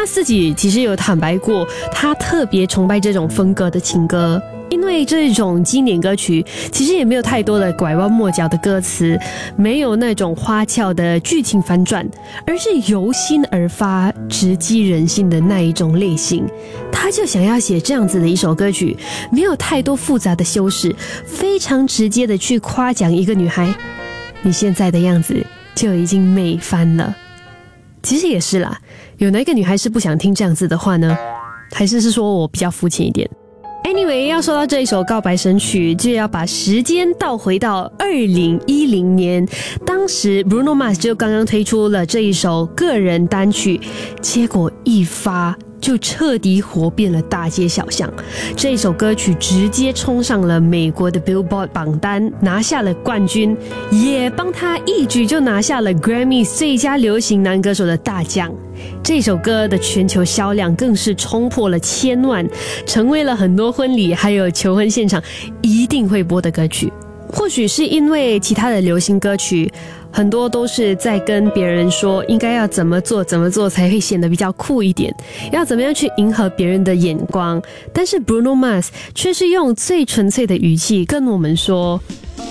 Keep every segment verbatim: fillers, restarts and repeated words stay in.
Mars 自己其实有坦白过，他特别崇拜这种风格的情歌，因为这种经典歌曲其实也没有太多的拐弯抹角的歌词，没有那种花俏的剧情反转，而是由心而发，直击人心的那一种类型。他就想要写这样子的一首歌曲，没有太多复杂的修饰，非常直接的去夸奖一个女孩，你现在的样子就已经美翻了。其实也是啦，有哪个女孩是不想听这样子的话呢？还是是说我比较肤浅一点？Anyway， 要说到这一首告白神曲，就要把时间倒回到二零一零年，当时 Bruno Mars 就刚刚推出了这一首个人单曲，结果一发就彻底火遍了大街小巷。这一首歌曲直接冲上了美国的 Billboard 榜单，拿下了冠军，也帮他一举就拿下了 Grammy 最佳流行男歌手的大奖。这首歌的全球销量更是冲破了千万，成为了很多婚礼还有求婚现场一定会播的歌曲。或许是因为其他的流行歌曲很多都是在跟别人说应该要怎么做怎么做才会显得比较酷一点，要怎么样去迎合别人的眼光，但是 Bruno Mars 却是用最纯粹的语气跟我们说，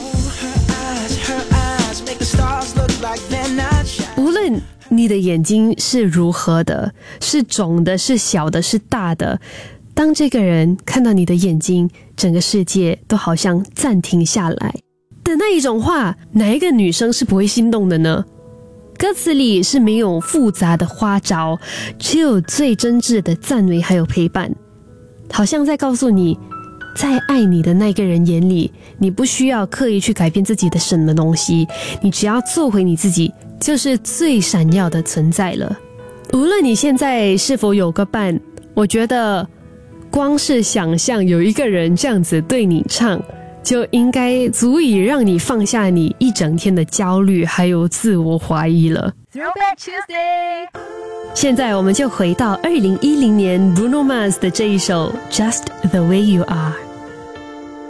无论你的眼睛是如何的，是肿的，是小的，是大的，当这个人看到你的眼睛，整个世界都好像暂停下来的那一种话，哪一个女生是不会心动的呢？歌词里是没有复杂的花招，只有最真挚的赞美还有陪伴，好像在告诉你，在爱你的那个人眼里，你不需要刻意去改变自己的什么东西，你只要做回你自己，就是最闪耀的存在了。无论你现在是否有个伴，我觉得光是想象有一个人这样子对你唱，就应该足以让你放下你一整天的焦虑还有自我怀疑了。 Throwback Tuesday， 现在我们就回到二零一零年 Bruno Mars 的这一首 Just the way you are。